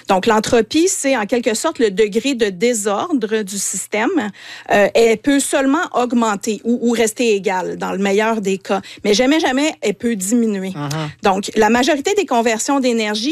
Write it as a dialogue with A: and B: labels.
A: Donc, l'entropie, c'est en quelque sorte le degré de désordre du système. Elle peut seulement augmenter ou rester égale dans le meilleur des cas. Mais jamais, elle peut diminuer. Donc, la majorité des conversions d'énergie